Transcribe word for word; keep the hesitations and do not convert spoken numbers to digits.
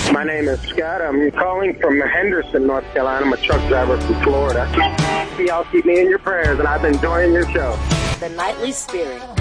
My name is Scott. I'm calling from Henderson, North Carolina. I'm a truck driver from Florida. Y'all keep me in your prayers, and I've been enjoying your show. The Nightly Spirit.